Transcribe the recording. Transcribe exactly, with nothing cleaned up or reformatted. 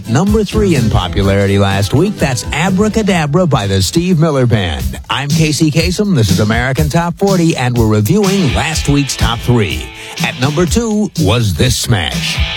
number three in popularity last week. That's Abracadabra by the Steve Miller Band. I'm Casey Kasem. This is American Top forty, and we're reviewing last week's top three. At number two was this smash.